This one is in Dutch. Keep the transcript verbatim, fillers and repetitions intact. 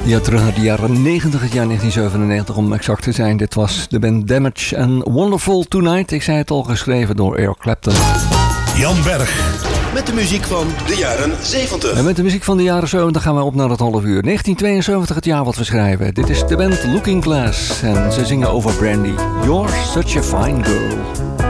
Ja, terug naar de jaren negentig, het jaar negentien zevenennegentig om exact te zijn. Dit was de band Damage en Wonderful Tonight. Ik zei het al, geschreven door Eric Clapton. Jan Berg. Met de muziek van de jaren zeventig. En met de muziek van de jaren zeventig gaan we op naar het half uur. negentien tweeënzeventig, het jaar wat we schrijven. Dit is de band Looking Glass en ze zingen over Brandy. You're such a fine girl.